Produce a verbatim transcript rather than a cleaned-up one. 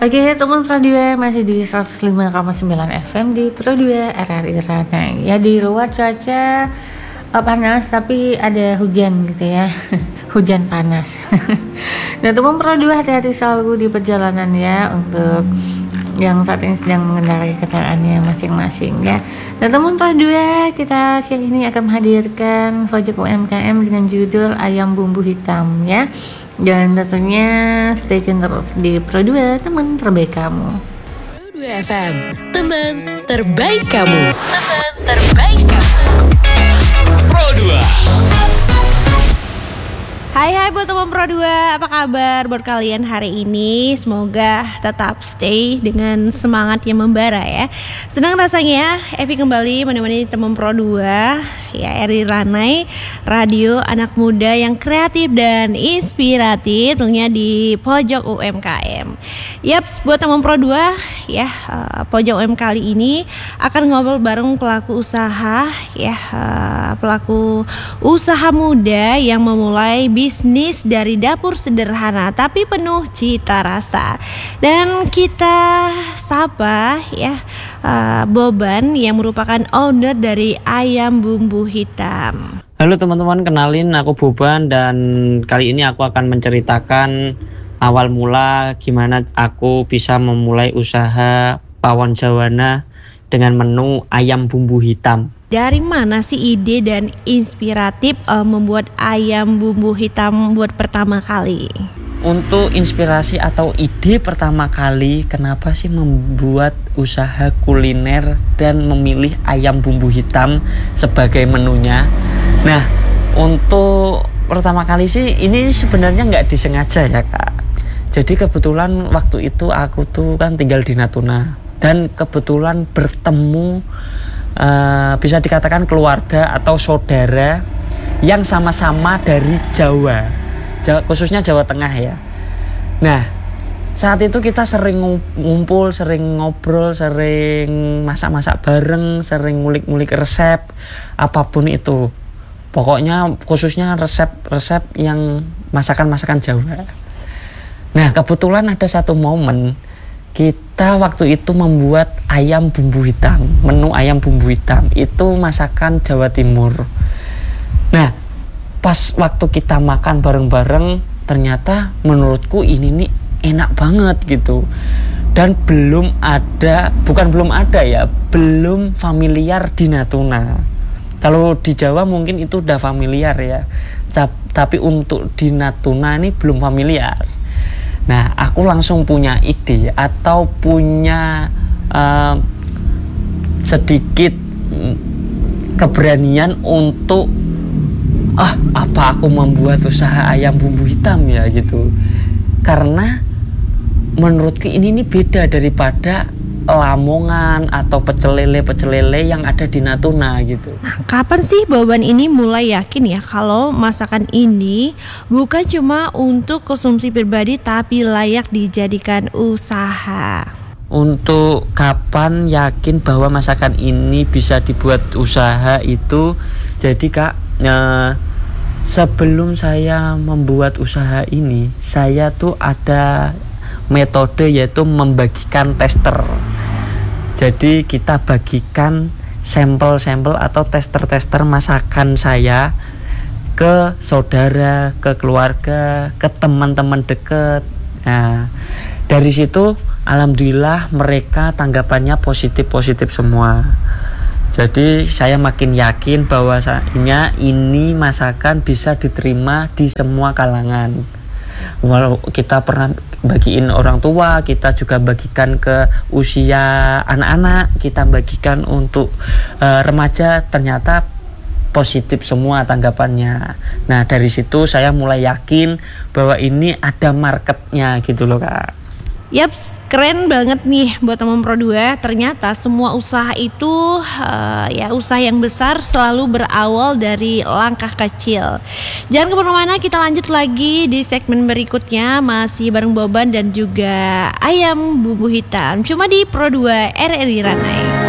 Oke, teman Pro dua masih di seratus lima koma sembilan F M di Pro dua R R I Ranai. Ya, di luar cuaca uh, panas tapi ada hujan gitu ya. Hujan panas. Nah, teman Pro dua hati-hati selalu di perjalanan ya untuk yang saat ini sedang mengendarai kendaraannya masing-masing ya. Dan teman Pro dua, kita siang ini akan menghadirkan pojok U M K M dengan judul Ayam Bumbu Hitam ya. Dan tentunya stay tune terus di Pro dua, teman terbaik kamu. Pro dua F M, teman terbaik kamu. Teman terbaik kamu. Pro dua. Hai hai buat teman Pro dua, apa kabar buat kalian hari ini? Semoga tetap stay dengan semangat yang membara ya. Senang rasanya Evi kembali menemani teman Pro dua ya, R R I Ranai, radio anak muda yang kreatif dan inspiratif tentunya di pojok U M K M. Yaps, buat teman Pro dua ya, uh, pojok U M kali ini akan ngobrol bareng pelaku usaha ya, uh, pelaku usaha muda yang memulai bisnis dari dapur sederhana tapi penuh cita rasa. Dan kita sapa ya uh, Boban yang merupakan owner dari Ayam Bumbu Hitam. Halo teman-teman, kenalin aku Boban dan kali ini aku akan menceritakan awal mula gimana aku bisa memulai usaha pawon Jawana dengan menu ayam bumbu hitam. Dari mana sih ide dan inspiratif uh, membuat ayam bumbu hitam buat pertama kali? Untuk inspirasi atau ide pertama kali kenapa sih membuat usaha kuliner dan memilih ayam bumbu hitam sebagai menunya? Nah, untuk pertama kali sih ini sebenarnya nggak disengaja ya Kak. Jadi kebetulan waktu itu aku tuh kan tinggal di Natuna dan kebetulan bertemu Uh, bisa dikatakan keluarga atau saudara yang sama-sama dari Jawa, Jawa, khususnya Jawa Tengah ya. Nah, saat itu kita sering ngumpul, sering ngobrol, sering masak-masak bareng, sering ngulik-ngulik resep, apapun itu. Pokoknya khususnya resep-resep yang masakan-masakan Jawa. Nah, kebetulan ada satu momen kita waktu itu membuat ayam bumbu hitam, menu ayam bumbu hitam itu masakan Jawa Timur. Nah, pas waktu kita makan bareng-bareng ternyata menurutku ini nih enak banget gitu. Dan belum ada, bukan belum ada ya, belum familiar di Natuna. Kalau di Jawa mungkin itu udah familiar ya, tapi untuk di Natuna ini belum familiar. Nah, aku langsung punya ide atau punya uh, sedikit keberanian untuk ah apa aku membuat usaha ayam bumbu hitam ya gitu. Karena menurutku ini nih beda daripada Lamongan atau pecel lele pecel lele yang ada di Natuna gitu. Nah, kapan sih Boban ini mulai yakin ya kalau masakan ini bukan cuma untuk konsumsi pribadi tapi layak dijadikan usaha? Untuk kapan yakin bahwa masakan ini bisa dibuat usaha itu, jadi Kak, eh, sebelum saya membuat usaha ini, saya tuh ada metode yaitu membagikan tester. Jadi kita bagikan sampel-sampel atau tester-tester masakan saya ke saudara, ke keluarga, ke teman-teman dekat. Nah, dari situ alhamdulillah mereka tanggapannya positif-positif semua. Jadi saya makin yakin bahwasanya ini masakan bisa diterima di semua kalangan. Walau kita pernah bagiin orang tua, kita juga bagikan ke usia anak-anak, kita bagikan untuk uh, remaja, ternyata positif semua tanggapannya. Nah, dari situ saya mulai yakin bahwa ini ada marketnya gitu loh Kak. Yaps, keren banget nih buat teman Pro dua. Ternyata semua usaha itu uh, ya usaha yang besar selalu berawal dari langkah kecil. Jangan kemana-mana, kita lanjut lagi di segmen berikutnya masih bareng Boban dan juga Ayam Bumbu Hitam. Cuma di Pro dua R R I Ranai.